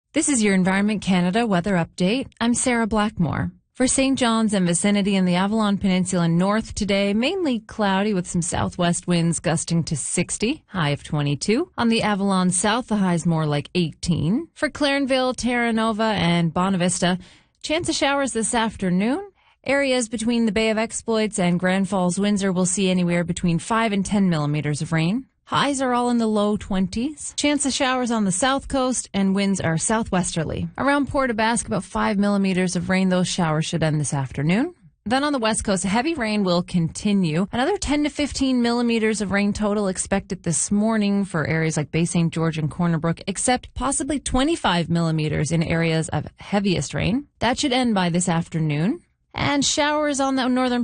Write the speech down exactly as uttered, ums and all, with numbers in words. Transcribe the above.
This is your Environment Canada weather update. I'm Sarah Blackmore. For Saint John's and vicinity in the Avalon Peninsula north today, mainly cloudy with some southwest winds gusting to sixty, high of twenty-two. On the Avalon south, the high's more like eighteen. For Clarenville, Terra Nova, and Bonavista, chance of showers this afternoon. Areas between the Bay of Exploits and Grand Falls, Windsor will see anywhere between five and ten millimeters of rain. Highs are all in the low twenties. Chance of showers on the south coast, and winds are southwesterly. Around Port aux Basques, about five millimeters of rain. Those showers should end this afternoon. Then on the west coast, heavy rain will continue. Another ten to fifteen millimeters of rain total expected this morning for areas like Bay Saint George and Corner Brook, except possibly twenty-five millimeters in areas of heaviest rain. That should end by this afternoon. And showers on the northern